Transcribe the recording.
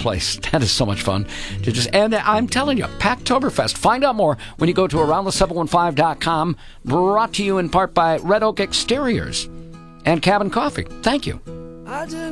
place. That is so much fun. And I'm telling you, Packtoberfest. Find out more when you go to AroundThe715.com. Brought to you in part by Red Oak Exteriors and Cabin Coffee. Thank you.